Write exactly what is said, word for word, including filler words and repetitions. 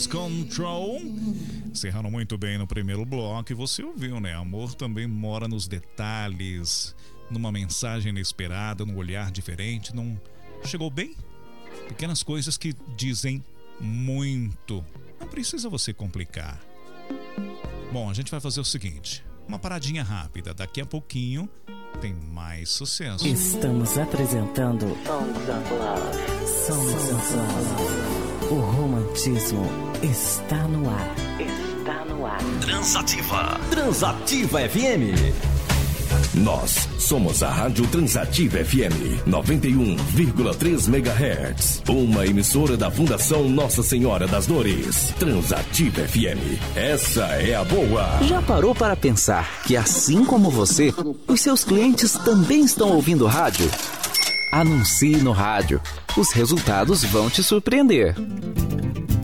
Control, encerrando muito bem no primeiro bloco. E você ouviu, né? Amor também mora nos detalhes, numa mensagem inesperada, num olhar diferente. Não chegou bem? Pequenas coisas que dizem muito. Não precisa você complicar. Bom, a gente vai fazer o seguinte: uma paradinha rápida. Daqui a pouquinho tem mais sucesso. Estamos apresentando Songs of Love. Songs of Love. O romantismo está no ar. Está no ar. Transativa. Transativa F M. Nós somos a Rádio Transativa F M noventa e um vírgula três megahertz. Uma emissora da Fundação Nossa Senhora das Dores. Transativa F M. Essa é a boa. Já parou para pensar que, assim como você, os seus clientes também estão ouvindo rádio? Anuncie no rádio. Os resultados vão te surpreender.